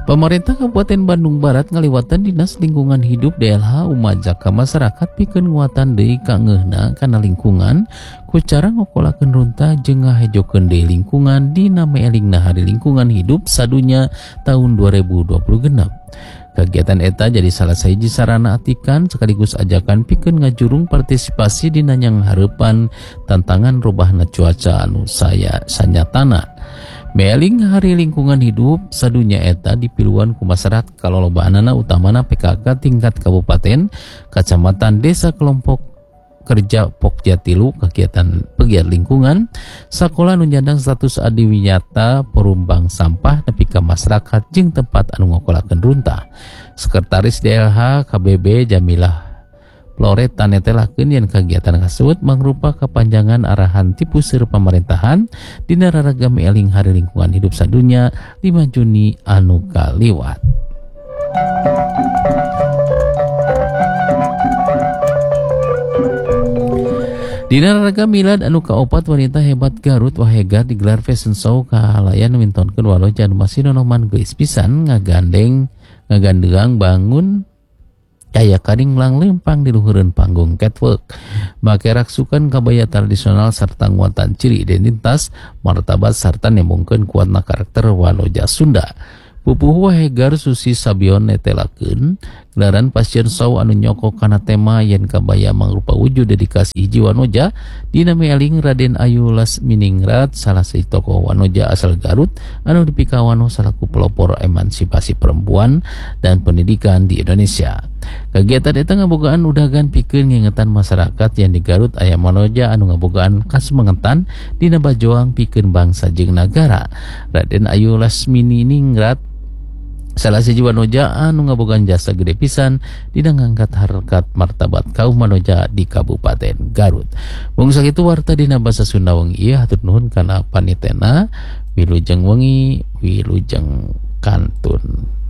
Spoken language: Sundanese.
Pemerintah Kabupaten Bandung Barat ngaliwatan Dinas Lingkungan Hidup DLH umajak ka masyarakat pikeun nguatan deui kangeuna kana lingkungan ku cara ngokolakeun runta jeung ngahejokeun deui lingkungan dina meelingna Hari Lingkungan Hidup sadunya tahun 2020 genep. Kegiatan eta jadi salah sahiji sarana atikan sekaligus ajakan pikeun ngajurung partisipasi dina nyang hareupan tantangan robahna cuaca anu sanyatana. Meeling Hari Lingkungan Hidup sadunya eta dipiluan ku masyarakat kalolobaanana utamana PKK tingkat kabupaten, kecamatan, desa, kelompok kerja Pokja Tilu, kegiatan pegiat lingkungan, sakola nu nyandang status adiwiyata perumbang sampah nepi ka masyarakat jeung tempat anu ngokolakeun runta. Sekretaris DLH KBB Jamilah Floreta netelakeun yen kegiatan kasebut mangrupa kepanjangan arahan ti puseur pamerintahan dina raragam eling Hari Lingkungan Hidup sadunya 5 Juni anu kaliwat. Dina raragam milad anu kaopat wanita hebat Garut Wahegar digelar fashion show kahalayan mintonkeun waloja anu masih nonoman geus pisan ngagandeang bangun Daya karing lang lempang di luhureun panggung catwalk. Make raksukan kabaya tradisional serta nguatan ciri identitas, martabat serta nemongkeun kuatna karakter waloja Sunda. Pupuh Wahegar Susi Sabion netelakeun gelaran passion show anu nyokok kana tema yen kabaya mangrupa wujud dedikasi hiji wanoja dina meeling Raden Ayu Lasminingrat salah siji tokoh wanoja asal Garut anu dipikawano salaku pelopor emansipasi perempuan dan pendidikan di Indonesia. Kegiatan eta ngabogaan udagan pikeun ngingetan masyarakat yang di Garut aya wanoja anu ngabogaan kas mengetan dina bajoang pikeun bangsa jeung nagara. Raden Ayu Lasminingrat salah siji wanoja anu ngabogaan jasa gede pisan dina ngangkat harkat martabat kaum wanoja di Kabupaten Garut. Mung sakitu warta dina basa Sunda wengi ieu hatur nuhun kana panitena wilujeng wengi wilujeng kantun.